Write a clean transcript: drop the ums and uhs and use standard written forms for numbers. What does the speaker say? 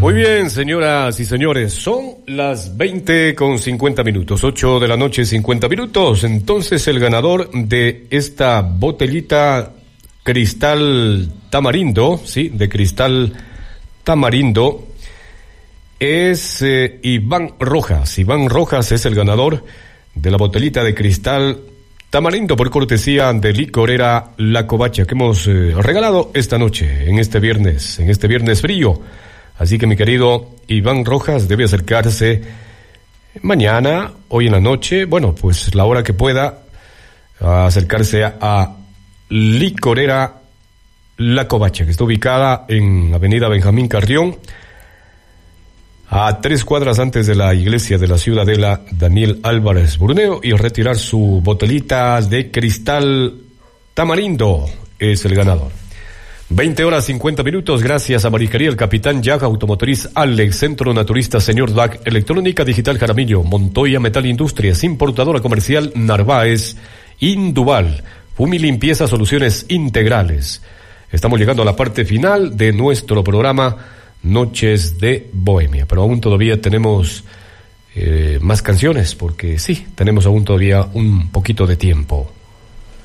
Muy bien, señoras y señores, son las 20:50, 8 de la noche, 50 minutos. Entonces, el ganador de esta botellita Cristal Tamarindo, sí, de Cristal Tamarindo, es Iván Rojas. Iván Rojas es el ganador de la botellita de Cristal Tamarindo por cortesía de Licorera La Covacha que hemos regalado esta noche, en este viernes frío. Así que mi querido Iván Rojas debe acercarse mañana, hoy en la noche, bueno, pues la hora que pueda, acercarse a Licorera La Covacha, que está ubicada en Avenida Benjamín Carrión, a 3 cuadras antes de la iglesia de la Ciudadela Daniel Álvarez Burneo, y retirar su botellita de Cristal Tamarindo. Es el ganador. 20:50, gracias a Maricaría El Capitán Jack, Automotriz Alex, Centro Naturista Señor Dac, Electrónica Digital Jaramillo, Montoya Metal Industrias, Importadora Comercial Narváez, Induval, Fumi Limpieza Soluciones Integrales. Estamos llegando a la parte final de nuestro programa Noches de Bohemia, pero aún todavía tenemos más canciones, porque sí, tenemos aún todavía un poquito de tiempo.